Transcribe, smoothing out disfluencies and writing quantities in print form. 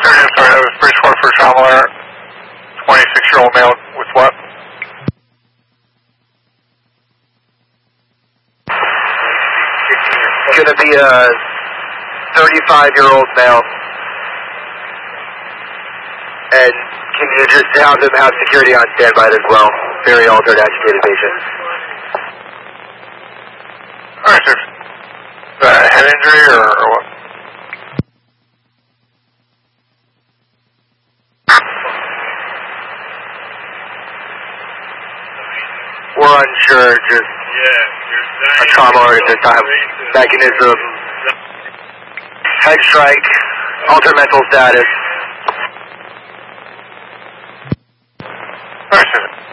sorry, that was Bridgeport for traveler, 26-year-old male with what? Gonna be a 35-year-old male. And can you just have them have security on standby as well? Very altered, agitated patient. Alright, sir. Is that a head injury or what? We're unsure, just a trauma-oriented time. Mechanism, head strike, altered mental status. Alright, sir.